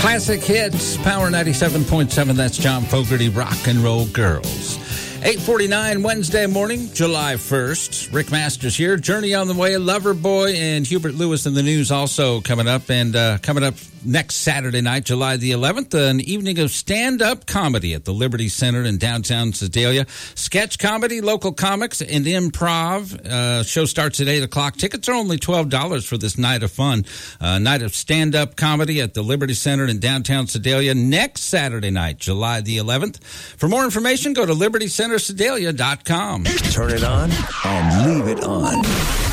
Classic hits, Power 97.7. That's John Fogerty, Rock and Roll Girls. 8:49 Wednesday morning, July 1st. Rick Masters here. Journey on the Way, Loverboy, and Hubert Lewis in the news also coming up. And coming up next Saturday night, July the 11th, an evening of stand-up comedy at the Liberty Center in downtown Sedalia. Sketch comedy, local comics, and improv. Show starts at 8 o'clock. Tickets are only $12 for this night of fun. Night of stand-up comedy at the Liberty Center in downtown Sedalia next Saturday night, July the 11th. For more information, go to libertycentersedalia.com. Turn it on and leave it on.